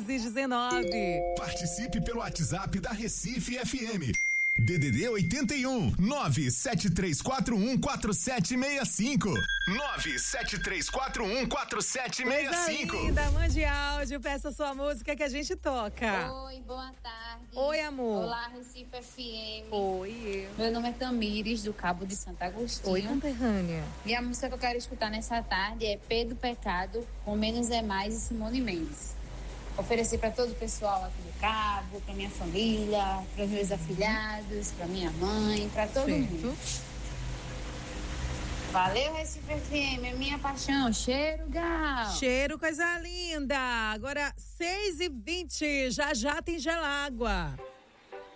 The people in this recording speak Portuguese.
619. Participe pelo WhatsApp da Recife FM. DDD 81 973414765 973414765. Linda, mande áudio, peça sua música que a gente toca. Oi, boa tarde. Oi, amor. Olá, Recife FM. Oi. Meu nome é Tamires, do Cabo de Santo Agostinho. Oi, conterrânea. E a música que eu quero escutar nessa tarde é Pedro Pecado, com Menos é Mais e Simone Mendes. Oferecer para todo o pessoal aqui do Cabo, para minha família, para os meus afilhados, para minha mãe, para todo mundo. Valeu, Recife FM, é minha paixão. Cheiro, Gal. Cheiro, coisa linda. Agora 6h20, já tem gelágua.